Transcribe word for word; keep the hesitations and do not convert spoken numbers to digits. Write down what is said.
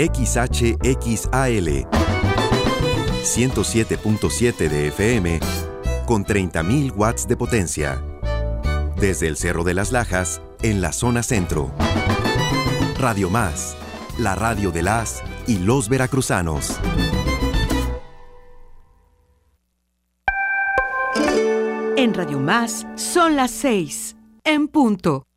X H X A L, ciento siete punto siete de F M, con treinta mil watts de potencia. Desde el Cerro de las Lajas, en la zona centro. Radio Más, la radio de las y los veracruzanos. En Radio Más son las seis, en punto.